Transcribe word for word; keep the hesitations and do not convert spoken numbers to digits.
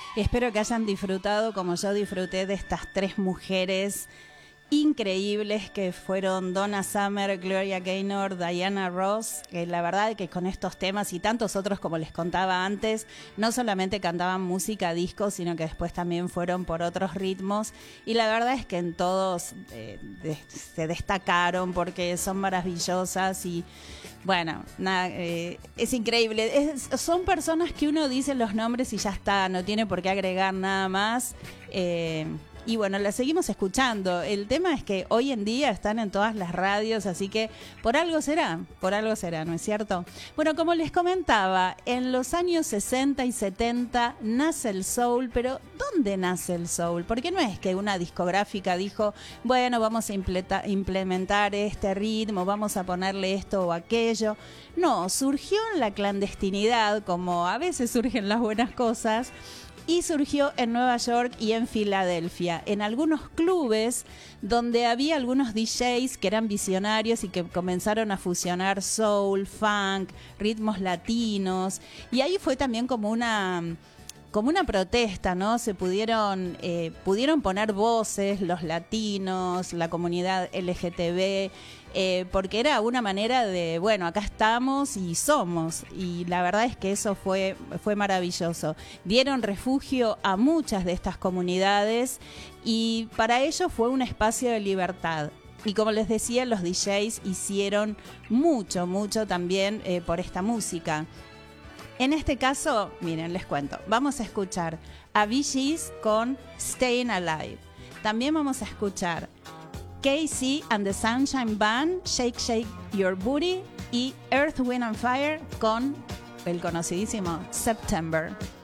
Espero que hayan disfrutado como yo disfruté de estas tres mujeres increíbles que fueron Donna Summer, Gloria Gaynor, Diana Ross, que la verdad que con estos temas y tantos otros como les contaba antes, no solamente cantaban música disco, sino que después también fueron por otros ritmos y la verdad es que en todos eh, de, se destacaron porque son maravillosas y bueno, nada, eh, es increíble. Es, son personas que uno dice los nombres y ya está, no tiene por qué agregar nada más. Eh, Y bueno, la seguimos escuchando. El tema es que hoy en día están en todas las radios, así que por algo será, por algo será, ¿no es cierto? Bueno, como les comentaba, en los años sesenta y setenta nace el soul, pero ¿dónde nace el soul? Porque no es que una discográfica dijo, bueno, vamos a implementar este ritmo, vamos a ponerle esto o aquello. No, surgió en la clandestinidad, como a veces surgen las buenas cosas, y surgió en Nueva York y en Filadelfia, en algunos clubes donde había algunos D Js que eran visionarios y que comenzaron a fusionar soul, funk, ritmos latinos, y ahí fue también como una... como una protesta, ¿no? Se pudieron eh, pudieron poner voces los latinos, la comunidad L G T B, eh, porque era una manera de, bueno, acá estamos y somos, y la verdad es que eso fue, fue maravilloso. Dieron refugio a muchas de estas comunidades y para ellos fue un espacio de libertad. Y como les decía, los D Js hicieron mucho, mucho también eh, por esta música. En este caso, miren, les cuento, vamos a escuchar a Bee Gees con Staying Alive. También vamos a escuchar K C and the Sunshine Band, Shake Shake Your Booty, y Earth, Wind and Fire con el conocidísimo September.